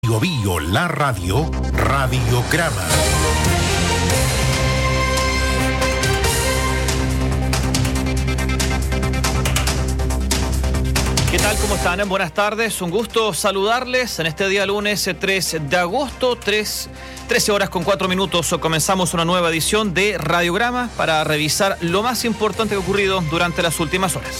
Bio, la radio, Radiograma. ¿Qué tal? ¿Cómo están? Buenas tardes. Un gusto saludarles en este día lunes 3 de agosto, 13 horas con 4 minutos. Comenzamos una nueva edición de Radiograma para revisar lo más importante que ha ocurrido durante las últimas horas.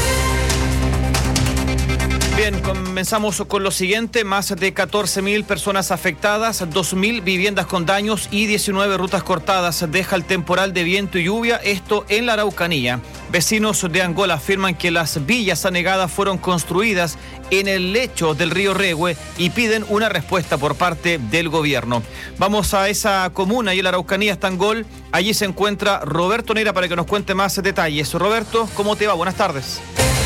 Bien, comenzamos con lo siguiente. Más de 14.000 personas afectadas, 2.000 viviendas con daños y 19 rutas cortadas deja el temporal de viento y lluvia, esto en la Araucanía. Vecinos de Angola afirman que las villas anegadas fueron construidas en el lecho del río Regue y piden una respuesta por parte del gobierno. Vamos a esa comuna y en la Araucanía está Angol. Allí se encuentra Roberto Neira para que nos cuente más detalles. Roberto, ¿cómo te va? Buenas tardes.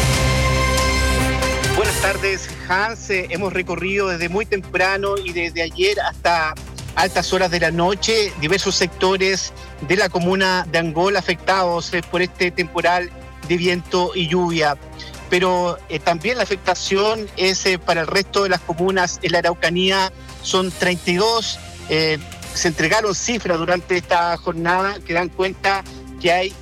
Buenas tardes, Hans. Hemos recorrido desde muy temprano y desde ayer hasta altas horas de la noche diversos sectores de la comuna de Angola afectados por este temporal de viento y lluvia. Pero también la afectación es para el resto de las comunas en la Araucanía. Son 32. Se entregaron cifras durante esta jornada que dan cuenta que hay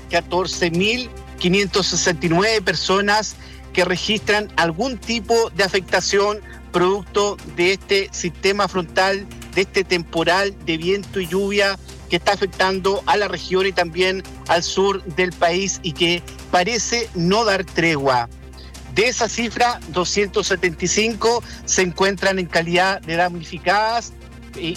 14.569 personas que registran algún tipo de afectación producto de este sistema frontal, de este temporal de viento y lluvia que está afectando a la región y también al sur del país y que parece no dar tregua. De esa cifra, 275 se encuentran en calidad de damnificadas y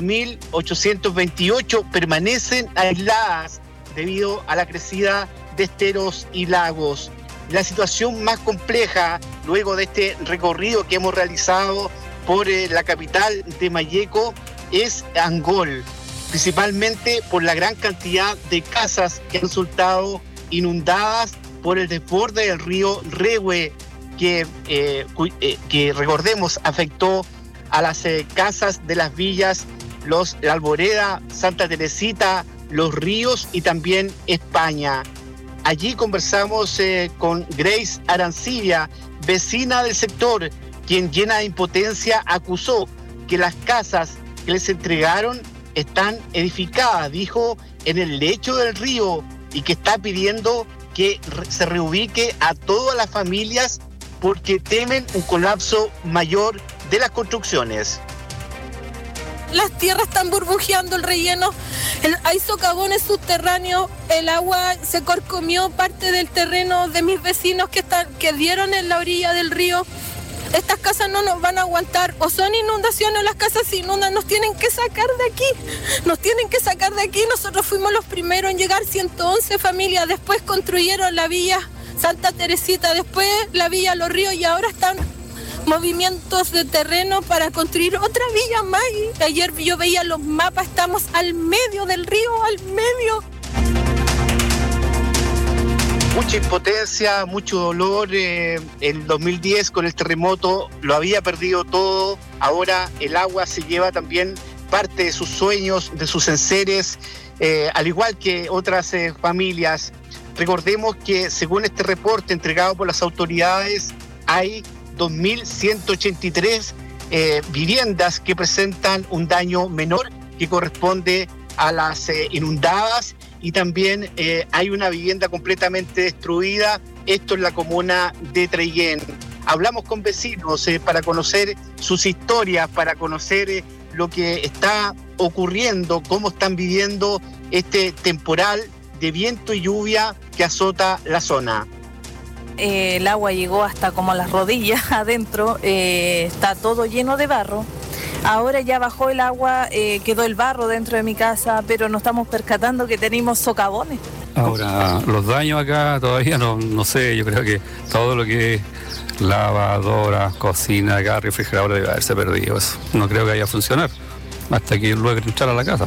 4.828 permanecen aisladas debido a la crecida de esteros y lagos. La situación más compleja, luego de este recorrido que hemos realizado por la capital de Malleco, es Angol, principalmente por la gran cantidad de casas que han resultado inundadas por el desborde del río Regue, que recordemos afectó a las casas de las villas, la Alboreda, Santa Teresita, Los Ríos y también España. Allí conversamos con Grace Arancibia, vecina del sector, quien llena de impotencia acusó que las casas que les entregaron están edificadas, dijo, en el lecho del río y que está pidiendo que se reubique a todas las familias porque temen un colapso mayor de las construcciones. Las tierras están burbujeando, el relleno, hay socavones subterráneos, el agua se carcomió parte del terreno de mis vecinos que dieron en la orilla del río. Estas casas no nos van a aguantar, o son inundaciones o las casas se inundan, nos tienen que sacar de aquí, nosotros fuimos los primeros en llegar, 111 familias, después construyeron la villa Santa Teresita, después la villa Los Ríos y ahora están movimientos de terreno para construir otra villa más. Y ayer yo veía los mapas, estamos al medio del río, al medio. Mucha impotencia, mucho dolor. En 2010 con el terremoto lo había perdido todo. Ahora el agua se lleva también parte de sus sueños, de sus enseres, al igual que otras familias. Recordemos que según este reporte entregado por las autoridades, hay 2.183 viviendas que presentan un daño menor que corresponde a las inundadas y también hay una vivienda completamente destruida, esto en la comuna de Treguén. Hablamos con vecinos para conocer sus historias, para conocer lo que está ocurriendo, cómo están viviendo este temporal de viento y lluvia que azota la zona. El agua llegó hasta como a las rodillas adentro, está todo lleno de barro. Ahora ya bajó el agua, quedó el barro dentro de mi casa, pero nos estamos percatando que tenemos socavones. Ahora, los daños acá todavía no sé, yo creo que todo lo que es lavadora, cocina, acá, refrigerador debe haberse perdido eso. No creo que vaya a funcionar hasta que logre entrar a la casa.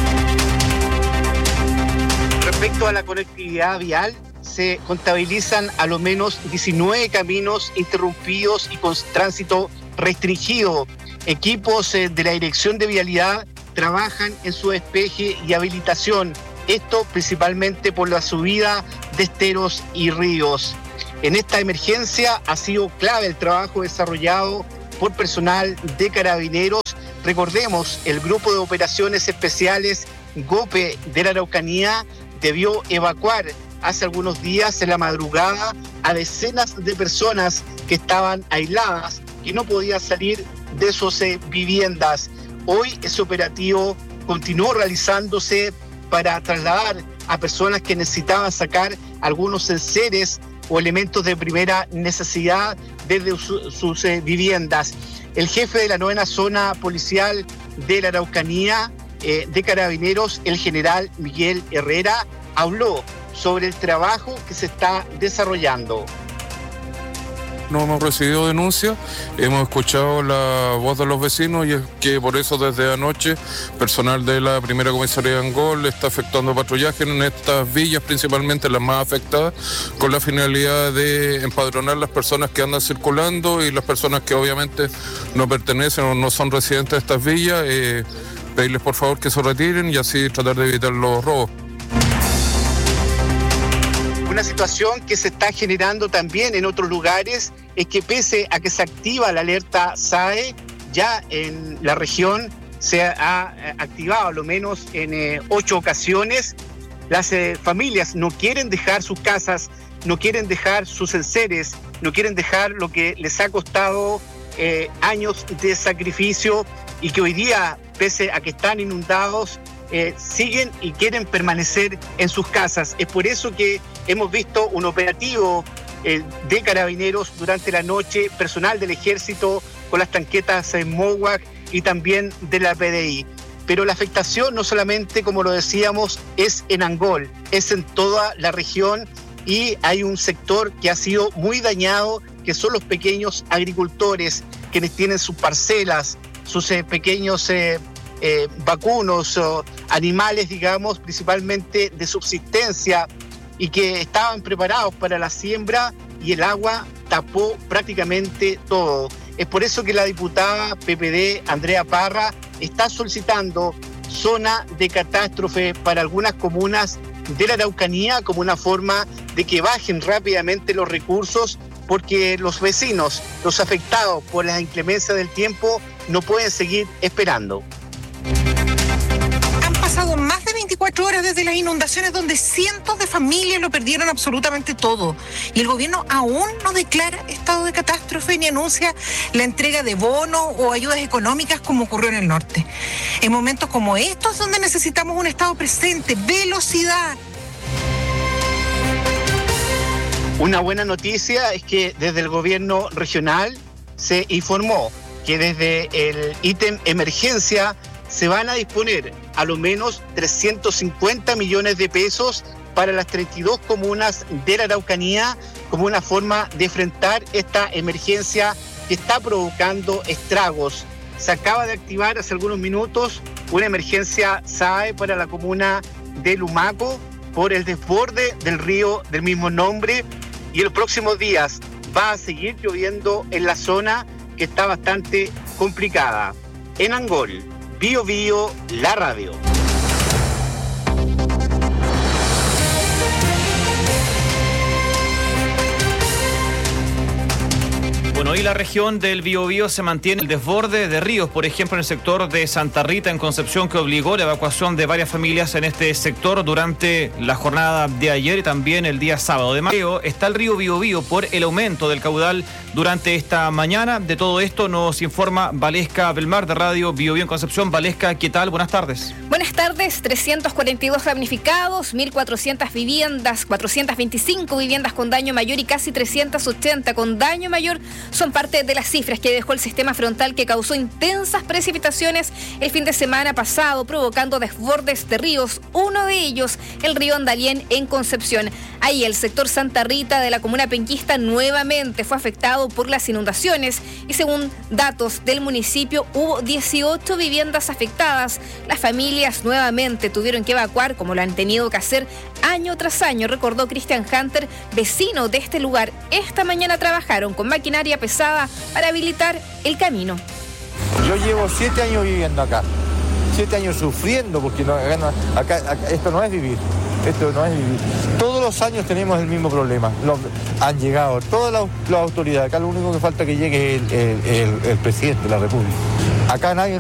Respecto a la conectividad vial, se contabilizan a lo menos 19 caminos interrumpidos y con tránsito restringido. Equipos de la Dirección de Vialidad trabajan en su despeje y habilitación. Esto principalmente por la subida de esteros y ríos. En esta emergencia ha sido clave el trabajo desarrollado por personal de Carabineros. Recordemos, el Grupo de Operaciones Especiales GOPE de la Araucanía debió evacuar hace algunos días en la madrugada a decenas de personas que estaban aisladas, que no podían salir de sus viviendas. Hoy ese operativo continuó realizándose para trasladar a personas que necesitaban sacar algunos enseres o elementos de primera necesidad desde sus viviendas. El jefe de la 9ª Zona Policial de la Araucanía de Carabineros, el general Miguel Herrera, habló sobre el trabajo que se está desarrollando. No hemos recibido denuncias, hemos escuchado la voz de los vecinos y es que por eso desde anoche personal de la primera comisaría de Angol está efectuando patrullaje en estas villas, principalmente las más afectadas, con la finalidad de empadronar las personas que andan circulando y las personas que obviamente no pertenecen o no son residentes de estas villas, pedirles por favor que se retiren y así tratar de evitar los robos. Una situación que se está generando también en otros lugares es que pese a que se activa la alerta SAE, ya en la región se ha activado a lo menos en 8 ocasiones. Las familias no quieren dejar sus casas, no quieren dejar sus enseres, no quieren dejar lo que les ha costado años de sacrificio y que hoy día, pese a que están inundados, siguen y quieren permanecer en sus casas. Es por eso que hemos visto un operativo de Carabineros durante la noche, personal del Ejército con las tanquetas MOWAC y también de la PDI. Pero la afectación no solamente, como lo decíamos, es en Angol, es en toda la región y hay un sector que ha sido muy dañado, que son los pequeños agricultores, quienes tienen sus parcelas, sus pequeños vacunos o animales, digamos, principalmente de subsistencia y que estaban preparados para la siembra y el agua tapó prácticamente todo. Es por eso que la diputada PPD, Andrea Parra, está solicitando zona de catástrofe para algunas comunas de la Araucanía como una forma de que bajen rápidamente los recursos, porque los vecinos, los afectados por las inclemencias del tiempo, no pueden seguir esperando. Han pasado más de 24 horas desde las inundaciones donde cientos de familias lo perdieron absolutamente todo. Y el gobierno aún no declara estado de catástrofe ni anuncia la entrega de bonos o ayudas económicas como ocurrió en el norte. En momentos como estos donde necesitamos un estado presente, velocidad. Una buena noticia es que desde el gobierno regional se informó que desde el ítem emergencia se van a disponer a lo menos 350 millones de pesos para las 32 comunas de la Araucanía como una forma de enfrentar esta emergencia que está provocando estragos. Se acaba de activar hace algunos minutos una emergencia SAE para la comuna de Lumaco por el desborde del río del mismo nombre y en los próximos días va a seguir lloviendo en la zona que está bastante complicada. En Angol, Bio Bio, la radio. Bueno, hoy la región del Biobío se mantiene el desborde de ríos, por ejemplo en el sector de Santa Rita, en Concepción, que obligó la evacuación de varias familias en este sector durante la jornada de ayer y también el día sábado. Además, está el río Biobío por el aumento del caudal durante esta mañana. De todo esto nos informa Valesca Belmar de Radio Biobío en Concepción. Valesca, ¿qué tal? Buenas tardes. Buenas tardes. 342 damnificados, 1.400 viviendas, 425 viviendas con daño mayor y casi 380 con daño mayor son parte de las cifras que dejó el sistema frontal que causó intensas precipitaciones el fin de semana pasado, provocando desbordes de ríos, uno de ellos el río Andalién en Concepción. Ahí el sector Santa Rita de la comuna penquista nuevamente fue afectado por las inundaciones y según datos del municipio hubo 18 viviendas afectadas. Las familias nuevamente tuvieron que evacuar como lo han tenido que hacer año tras año, recordó Cristian Hunter, vecino de este lugar. Esta mañana trabajaron con maquinaria pesada para habilitar el camino. Yo llevo 7 años viviendo acá, 7 años sufriendo porque acá esto no es vivir. Esto no es vivir. Todos los años tenemos el mismo problema. Han llegado todas las autoridades. Acá lo único que falta que llegue es el presidente de la República. Acá nadie